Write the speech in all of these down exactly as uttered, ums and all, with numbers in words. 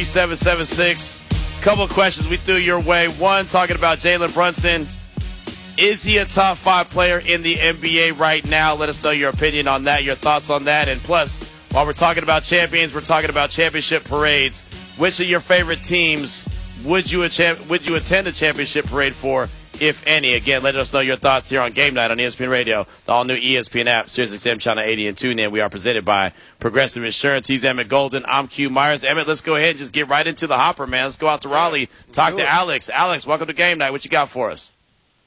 three seven seven six. Couple of questions we threw your way. One, talking about Jalen Brunson. Is he a top five player in the N B A right now? Let us know your opinion on that, your thoughts on that. And plus, while we're talking about champions, we're talking about championship parades. Which of your favorite teams would you, would you attend a championship parade for, if any? Again, let us know your thoughts here on Game Night on E S P N Radio, the all-new E S P N app, Sirius X M Channel eighty, and TuneIn. We are presented by Progressive Insurance. He's Emmett Golden. I'm Q Myers. Emmett, let's go ahead and just get right into the hopper, man. Let's go out to Raleigh, talk to Alex. Alex, welcome to Game Night. What you got for us?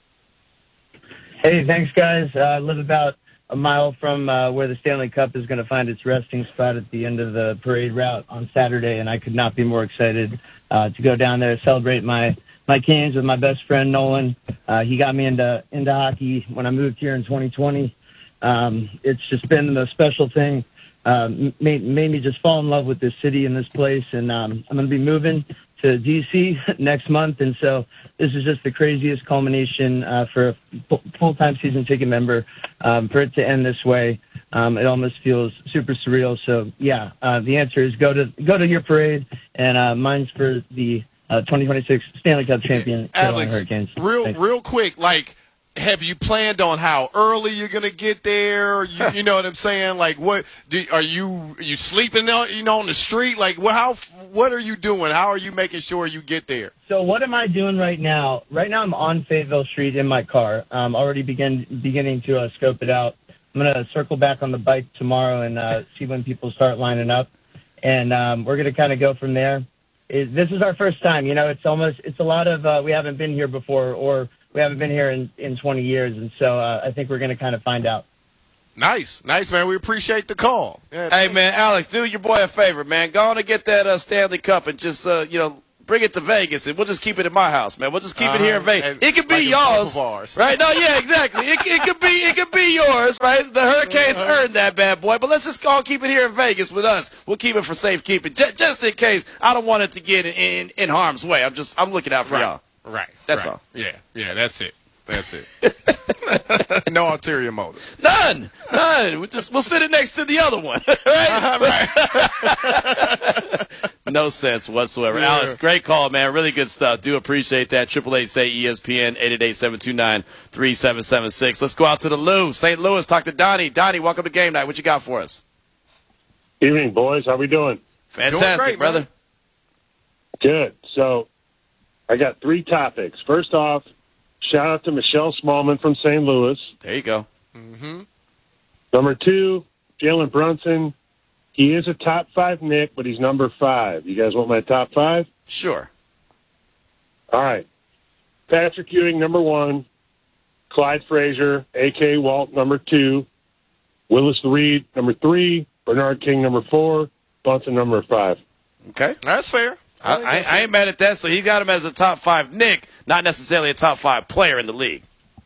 Hey, thanks, guys. Uh, I live about a mile from uh, where the Stanley Cup is going to find its resting spot at the end of the parade route on Saturday, and I could not be more excited uh, to go down there, celebrate my my Canes with my best friend Nolan. Uh, he got me into into hockey when I moved here in twenty twenty. Um, it's just been the special thing. Uh, made, made me just fall in love with this city and this place, and um, I'm going to be moving to D C next month, and so this is just the craziest culmination uh, for a full-time season ticket member. Um, for it to end this way, um, it almost feels super surreal. So, yeah, uh, the answer is go to go to your parade, and uh, mine's for the uh, twenty twenty-six Stanley Cup champion Carolina Hurricanes. Real, Thanks. real quick, like, have you planned on how early you're gonna get there? You, you know what I'm saying? Like, what do, are you are you sleeping on you know on the street? Like, what how what are you doing? How are you making sure you get there? So what am I doing right now? Right now I'm on Fayetteville Street in my car. I'm already begin beginning to uh, scope it out. I'm gonna circle back on the bike tomorrow and uh, see when people start lining up, and um, we're gonna kind of go from there. It, this is our first time. You know, it's almost it's a lot of uh, we haven't been here before, or we haven't been here in, in twenty years, and so uh, I think we're going to kind of find out. Nice. Nice, man. We appreciate the call. Yeah, hey, man, Alex, do your boy a favor, man. Go on and get that uh, Stanley Cup and just, uh, you know, bring it to Vegas, and we'll just keep it in my house, man. We'll just keep uh-huh. it here in Vegas. It could be like yours, right? No, yeah, exactly. It, it could be it could be yours, right? The Hurricanes uh-huh. earned that bad boy, but let's just go and keep it here in Vegas with us. We'll keep it for safekeeping, just, just in case. I don't want it to get in, in, in harm's way. I'm just I'm looking out for right. y'all. Right. That's right. all. Yeah. Yeah. That's it. That's it. No ulterior motive. None. None. We'll just we'll sit it next to the other one. Right? Uh-huh, right. No sense whatsoever. Yeah. Alex, great call, man. Really good stuff. Do appreciate that. Triple eight say E S P N eight eight eight, seven two nine, three seven seven six. Let's go out to the Lou, Saint Louis. Talk to Donnie. Donnie, welcome to Game Night. What you got for us? Evening, boys. How we doing? Fantastic, doing great, brother. Man. Good. So, I got three topics. First off, shout out to Michelle Smallman from Saint Louis. There you go. Mm-hmm. Number two, Jalen Brunson. He is a top five Nick, but he's number five. You guys want my top five? Sure. All right. Patrick Ewing, number one. Clyde Frazier, A K Walt, number two. Willis Reed, number three. Bernard King, number four. Brunson, number five. Okay. That's fair. I, I, I, I ain't mad at that. So he got him as a top five Nick, not necessarily a top five player in the league.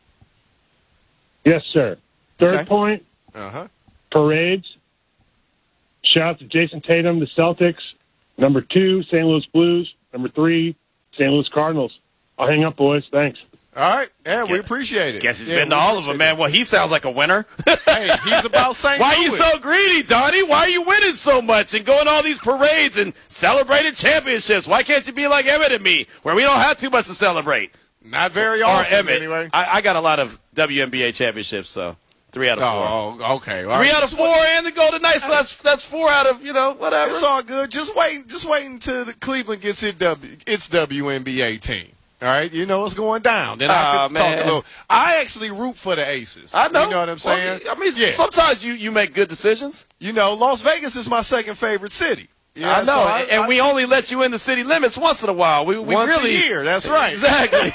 Yes, sir. Third Okay. point, Uh-huh. parades. Shout out to Jason Tatum, the Celtics. Number two, Saint Louis Blues. Number three, Saint Louis Cardinals. I'll hang up, boys. Thanks. All right. Yeah, we appreciate it. Guess he's yeah, been to all of them, man. Well, he sounds like a winner. Hey, he's about Saint Why Louis. are you so greedy, Donnie? Why are you winning so much and going all these parades and celebrating championships? Why can't you be like Emmett and me, where we don't have too much to celebrate? Not very Or often, Emmett. anyway. I, I got a lot of W N B A championships, so three out of four. Oh, okay. All Three right. out of Just four wait- and the Golden Knights, so that's, that's four out of, you know, whatever. It's all good. Just wait. Just wait until the Cleveland gets its W, its W N B A team. All right, you know what's going down. Then I Aw, can talk man. a little. I actually root for the Aces. I know. You know what I'm saying? Well, I mean, yeah. sometimes you, you make good decisions. You know, Las Vegas is my second favorite city. Yeah, I know, so I, and I, we only let you in the city limits once in a while. We, we once really, a year. That's right. Exactly.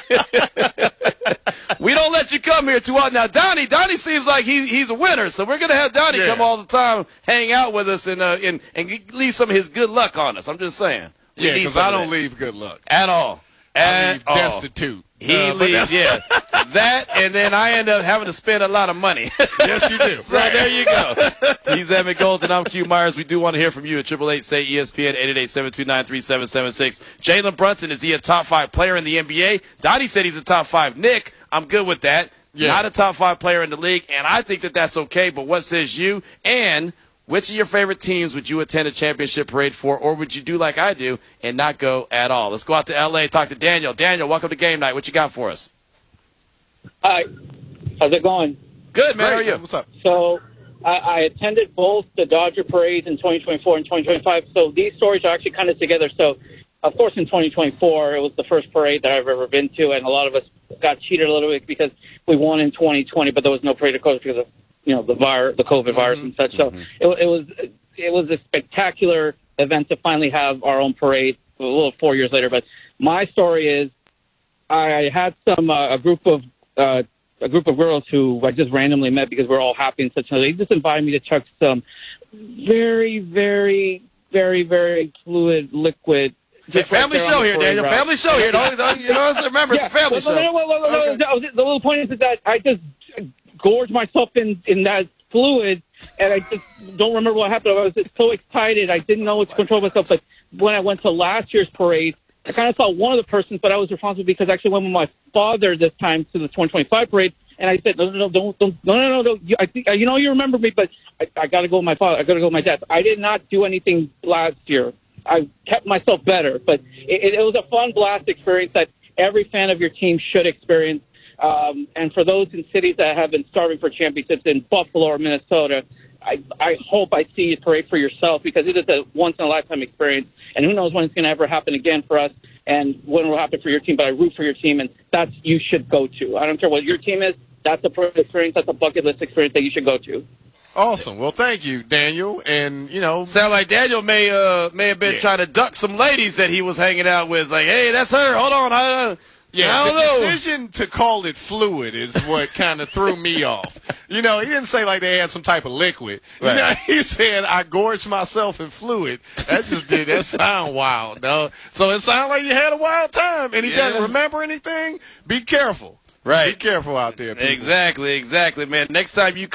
We don't let you come here too often. Now, Donnie, Donnie seems like he, he's a winner, so we're going to have Donnie Yeah. come all the time, hang out with us, and uh, and, and leave some of his good luck on us. I'm just saying. We Yeah, need because some I of don't that. leave good luck. At all. I At leave all. destitute. He Uh, but leaves, yeah. That, and then I end up having to spend a lot of money. Yes, you do. So Right. there you go. He's Emmett Golden. I'm Q Myers. We do want to hear from you at triple eight say E S P N eight eight eight, seven two nine, three seven seven six. Jalen Brunson, is he a top five player in the N B A? Donnie said he's a top five Nick. I'm good with that. Yeah. Not a top five player in the league, and I think that that's okay, but what says you? And which of your favorite teams would you attend a championship parade for, or would you do like I do and not go at all? Let's go out to L A, talk to Daniel. Daniel, welcome to Game Night. What you got for us? Hi. How's it going? Good, man. Great. How are you? What's up? So I, I attended both the Dodger parades in twenty twenty-four and twenty twenty-five. So these stories are actually kind of together. So, of course, in twenty twenty-four, it was the first parade that I've ever been to, and a lot of us got cheated a little bit because we won in twenty twenty, but there was no parade, of course, because of you know the virus, the COVID Mm-hmm. virus and such. So Mhm. it, it was it was a spectacular event to finally have our own parade. A little four years later, but my story is I had some uh, a group of uh, a group of girls who I just randomly met because we're all happy and such. So they just invited me to chuck some very, very, very, very fluid liquid. Fa- just right family there on show the here, parade Daniel. route. Family show here. Don't, don't, you know, remember, it's a family no, no, show. no, no, no, no, no, no, The little point is that I just gorged myself in, in that fluid, and I just don't remember what happened. I was just so excited. I didn't know what to control myself. But when I went to last year's parade, I kind of saw one of the persons, but I was responsible because I actually went with my father this time to the twenty twenty-five parade, and I said, no, no, no, don't, don't, no, no, no, no. You, I think, you know, you remember me, but I, I got to go with my father. I got to go with my dad. I did not do anything last year. I kept myself better, but it, it was a fun blast experience that every fan of your team should experience. Um, and for those in cities that have been starving for championships in Buffalo or Minnesota, I, I hope I see you parade for yourself because it is a once-in-a-lifetime experience. And who knows when it's going to ever happen again for us and when it will happen for your team. But I root for your team, and that's you should go to. I don't care what your team is. That's a parade experience. That's a bucket list experience that you should go to. Awesome. Well, thank you, Daniel. And, you know, Sound like Daniel may uh may have been Yeah. trying to duck some ladies that he was hanging out with. Like, hey, that's her. Hold on. I, uh, yeah, I don't the know. decision to call it fluid is what kind of threw me off. You know, he didn't say like they had some type of liquid. You Right. know, he said I gorged myself in fluid. That just did that sound wild, no? So it sounded like you had a wild time, and he Yeah. doesn't remember anything. Be careful. Right. Be careful out there, people. Exactly, exactly, man. Next time you